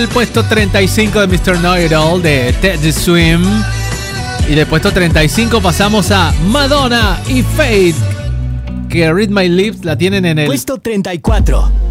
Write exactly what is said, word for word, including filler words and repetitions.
El puesto treinta y cinco de mister Know-It-All de Ted Swim. Y del puesto treinta y cinco pasamos a Madonna y Faith, que Read My Lips la tienen en el puesto treinta y cuatro.